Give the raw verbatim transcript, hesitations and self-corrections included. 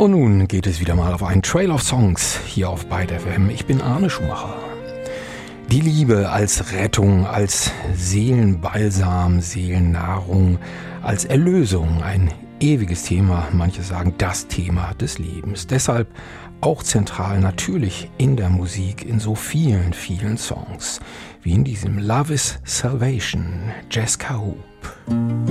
Und nun geht es wieder mal auf einen Trail of Songs hier auf Byte F M. Ich bin Arne Schumacher. Die Liebe als Rettung, als Seelenbalsam, Seelennahrung, als Erlösung, ein ewiges Thema, manche sagen das Thema des Lebens. Deshalb auch zentral natürlich in der Musik, in so vielen, vielen Songs, wie in diesem Love is Salvation, Jessica Hoop.